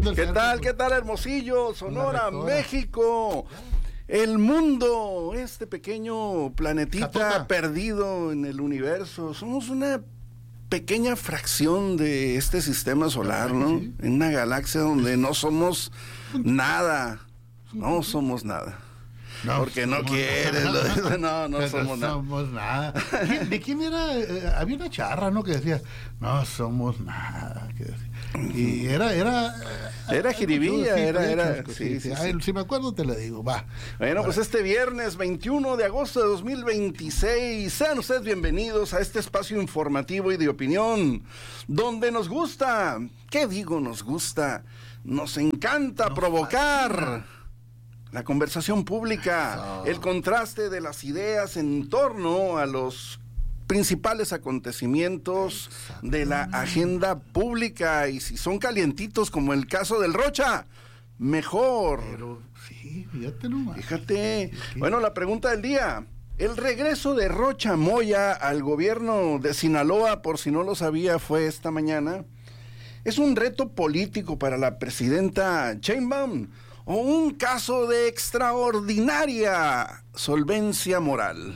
¿Qué tal? ¿Qué tal, Hermosillo, Sonora, México? El mundo, este pequeño planetita perdido en el universo. Somos una pequeña fracción de este sistema solar, ¿no? Sí. En una galaxia donde no somos nada. No somos nada. No, porque no quieres, no somos nada. Somos nada. ¿De quién era? Había una charra, ¿no? Que decía, no somos nada. Y era jiribilla, sí. Si me acuerdo te lo digo, va. Bueno, pues este viernes 21 de agosto de 2026, sean ustedes bienvenidos a este espacio informativo y de opinión, donde nos gusta, ¿qué digo nos gusta? Nos encanta provocar la conversación pública, el contraste de las ideas en torno a los principales acontecimientos de la agenda pública, y si son calientitos como el caso del Rocha, mejor. Pero sí, fíjate nomás. Fíjate. Bueno, la pregunta del día: el regreso de Rocha Moya al gobierno de Sinaloa, por si no lo sabía, fue esta mañana. ¿Es un reto político para la presidenta Sheinbaum o un caso de extraordinaria solvencia moral?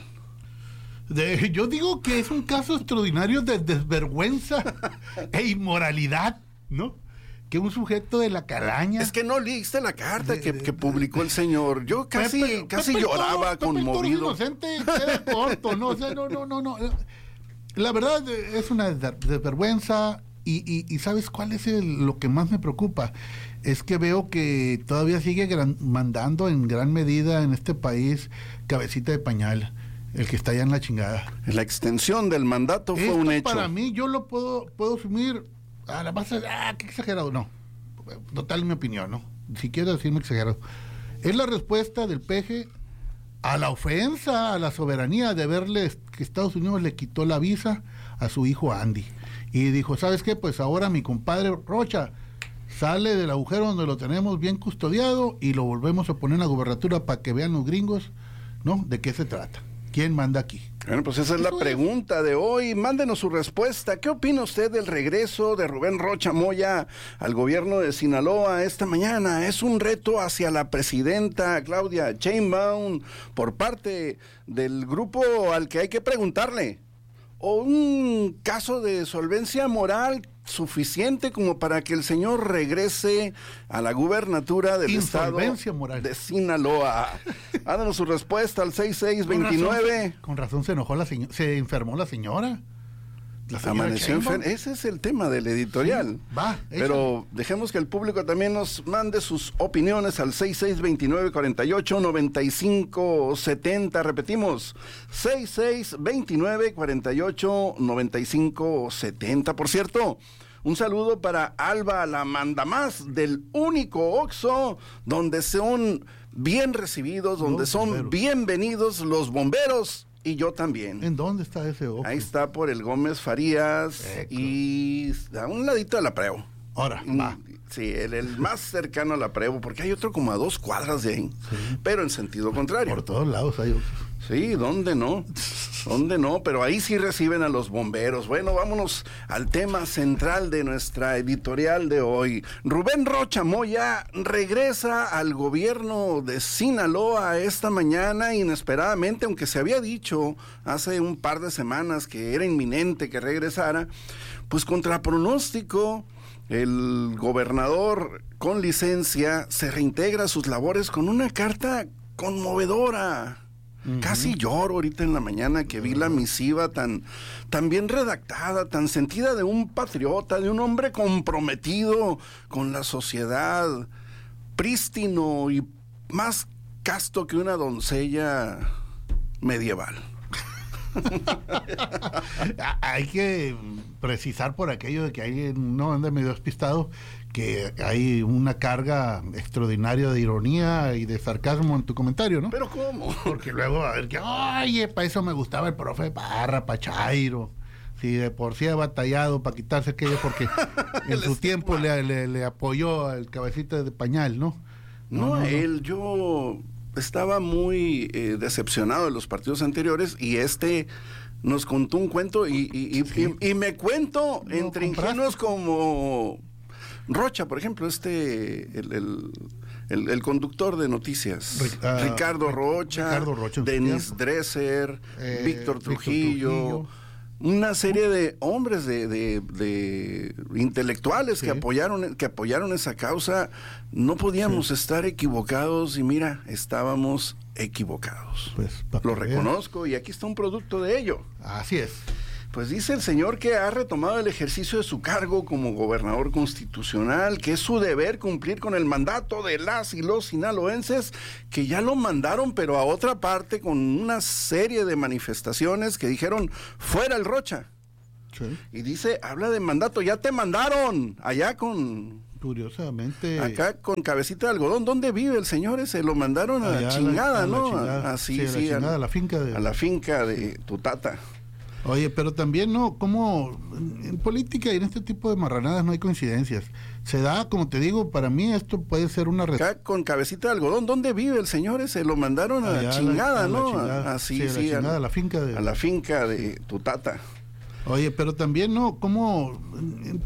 Yo digo que es un caso extraordinario de desvergüenza e inmoralidad, ¿no? Que un sujeto de la calaña... Es que no leíste la carta que publicó el señor. Yo casi lloraba conmovido. Inocente, queda corto, ¿no? O sea, no. La verdad es una desvergüenza y ¿sabes cuál es lo que más me preocupa? Es que veo que todavía sigue mandando en gran medida en este país cabecita de pañal. El que está allá en la chingada. La extensión del mandato fue un hecho. Para mí, yo lo puedo asumir a la base de, qué exagerado, no. Total, mi opinión, ¿no? Si quiero decirme exagerado. Es la respuesta del PG a la ofensa a la soberanía de verle que Estados Unidos le quitó la visa a su hijo Andy. Y dijo, ¿sabes qué? Pues ahora mi compadre Rocha sale del agujero donde lo tenemos bien custodiado y lo volvemos a poner en la gubernatura para que vean los gringos, ¿no? ¿De qué se trata? ¿Quién manda aquí? Bueno, pues esa es la pregunta de hoy. Mándenos su respuesta. ¿Qué opina usted del regreso de Rubén Rocha Moya al gobierno de Sinaloa esta mañana? ¿Es un reto hacia la presidenta Claudia Sheinbaum por parte del grupo al que hay que preguntarle? ¿O un caso de solvencia moral suficiente como para que el señor regrese a la gubernatura del estado de Sinaloa? Háganos su respuesta al 6629. Con razón se enojó se enfermó la señora. Amaneció enferma. Ese es el tema del editorial. Sí, va. Pero dejemos que el público también nos mande sus opiniones al 6629-489570. Repetimos, 6629-489570. Por cierto, un saludo para Alba, la mandamás del único Oxxo donde son bien recibidos, donde son bienvenidos los bomberos. Y yo también. ¿En dónde está ese Oxxo? Ahí está por el Gómez Farías y a un ladito de la Prevo. Ahora, va. Sí, el más cercano a la Prevo, porque hay otro como a 2 cuadras de ahí, pero en sentido contrario. Por todos lados hay Oxxo. Sí, ¿dónde no? ¿Dónde no? Pero ahí sí reciben a los bomberos. Bueno, vámonos al tema central de nuestra editorial de hoy. Rubén Rocha Moya regresa al gobierno de Sinaloa esta mañana inesperadamente, aunque se había dicho hace un par de semanas que era inminente que regresara, pues contra pronóstico. El gobernador con licencia se reintegra a sus labores con una carta conmovedora. Casi lloro ahorita en la mañana que vi la misiva tan bien redactada, tan sentida de un patriota, de un hombre comprometido con la sociedad, prístino y más casto que una doncella medieval. Hay que precisar por aquello de que hay, no anda medio despistado, que hay una carga extraordinaria de ironía y de sarcasmo en tu comentario, ¿no? ¿Pero cómo? Porque luego, a ver, oye, para eso me gustaba el profe Parra, Pachairo. Si de por sí ha batallado para quitarse aquello, porque en su tiempo le apoyó al cabecita de pañal, ¿no? No, yo estaba muy decepcionado de los partidos anteriores y nos contó un cuento y me cuento entre ingenuos como Rocha, por ejemplo, el conductor de noticias, Ricardo Rocha, Denis Dresser, Víctor Trujillo, una serie de hombres de intelectuales que apoyaron esa causa. No podíamos estar equivocados y mira, estábamos equivocados. Pues, lo reconozco y aquí está un producto de ello. Así es. Pues dice el señor que ha retomado el ejercicio de su cargo como gobernador constitucional, que es su deber cumplir con el mandato de las y los sinaloenses, que ya lo mandaron, pero a otra parte, con una serie de manifestaciones que dijeron, fuera el Rocha. Sí. Y dice, habla de mandato, ya te mandaron, allá con... Curiosamente... Acá con cabecita de algodón, ¿dónde vive el señor ese? Lo mandaron a la chingada, ¿no? Así, sí, a la finca de... A la finca de tu tata. Oye, pero también no, como en política y en este tipo de marranadas no hay coincidencias. Se da, como te digo, para mí esto puede ser una... Acá con cabecita de algodón, ¿dónde vive el señor ese? Lo mandaron a la chingada, ¿no? Así, sí, a la finca de... A la finca de tu tata. Oye, pero también no, como en